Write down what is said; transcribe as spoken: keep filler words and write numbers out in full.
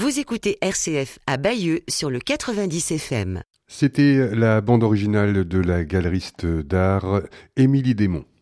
Vous écoutez R C F à Bayeux sur le quatre-vingt-dix F M. C'était la bande originale de la galeriste d'art Émilie Desmonts.